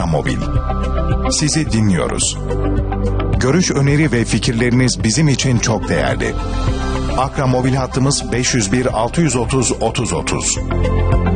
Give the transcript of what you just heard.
Mobil. Sizi dinliyoruz. Görüş, öneri ve fikirleriniz bizim için çok değerli. Akra Mobil hattımız 501 630 30 30.